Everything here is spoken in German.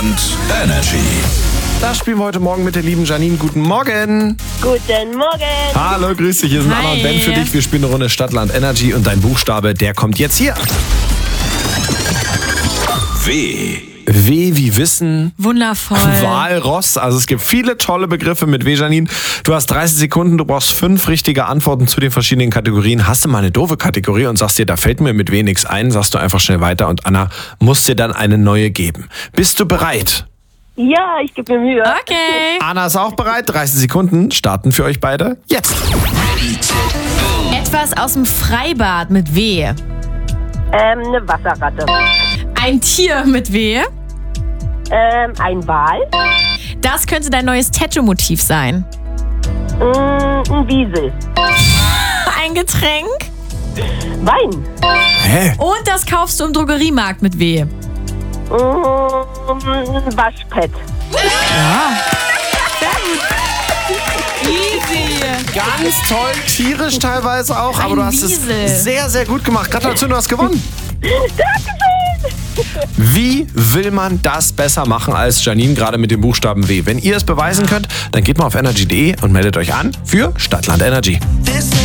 Stadtland Energy. Das spielen wir heute Morgen mit der lieben Janine. Guten Morgen. Guten Morgen. Hallo, grüß dich. Hier sind Anna und Ben für dich. Wir spielen eine Runde Stadtland Energy und dein Buchstabe, der kommt jetzt hier. W. W wie Wissen. Wundervoll. Walross. Also es gibt viele tolle Begriffe mit W, Janine. Du hast 30 Sekunden, du brauchst 5 richtige Antworten zu den verschiedenen Kategorien. Hast du mal eine doofe Kategorie und sagst dir, da fällt mir mit W nichts ein, sagst du einfach schnell weiter und Anna muss dir dann eine neue geben. Bist du bereit? Ja, ich gebe mir Mühe. Okay. Anna ist auch bereit. 30 Sekunden starten für euch beide. Jetzt. Etwas aus dem Freibad mit W. Eine Wasserratte. Ein Tier mit W. Ein Wal. Das könnte dein neues Tattoo-Motiv sein. Ein Wiesel. Ein Getränk. Wein. Hä? Und das kaufst du im Drogeriemarkt mit W. Ein Waschpad. Easy. Ganz toll, tierisch teilweise auch, aber Ein du hast Wiesel. es sehr, sehr gut gemacht. Gratulation, du hast gewonnen. Dankeschön. Wie will man das besser machen als Janine, gerade mit dem Buchstaben W? Wenn ihr es beweisen könnt, dann geht mal auf energy.de und meldet euch an für Stadtland Energy.